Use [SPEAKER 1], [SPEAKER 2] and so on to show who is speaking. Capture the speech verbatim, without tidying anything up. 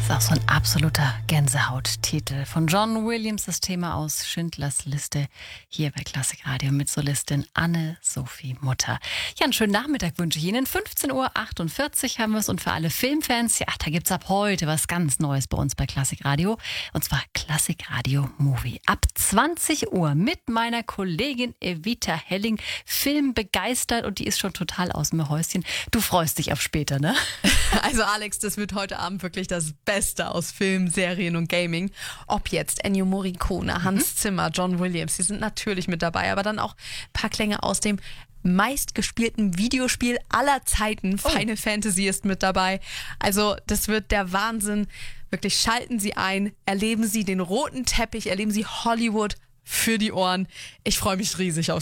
[SPEAKER 1] Das ist auch so ein absoluter Gänsehaut-Titel von John Williams, das Thema aus Schindlers Liste, hier bei Klassik Radio mit Solistin Anne-Sophie Mutter. Ja, einen schönen Nachmittag wünsche ich Ihnen. fünfzehn Uhr achtundvierzig haben wir es und für alle Filmfans, ja, da gibt's ab heute was ganz Neues bei uns bei Klassik Radio und zwar Klassik Radio Movie. Ab zwanzig Uhr mit meiner Kollegin Evita Helling, filmbegeistert und die ist schon total aus dem Häuschen. Du freust dich auf später, ne?
[SPEAKER 2] Also Alex, das wird heute Abend wirklich das Beste aus Film, Serien und Gaming. Ob jetzt Ennio Morricone, Hans mhm. Zimmer, John Williams, die sind natürlich mit dabei, aber dann auch ein paar Klänge aus dem meistgespielten Videospiel aller Zeiten. Oh. Final Fantasy ist mit dabei. Also das wird der Wahnsinn. Wirklich, schalten Sie ein, erleben Sie den roten Teppich, erleben Sie Hollywood für die Ohren. Ich freue mich riesig auf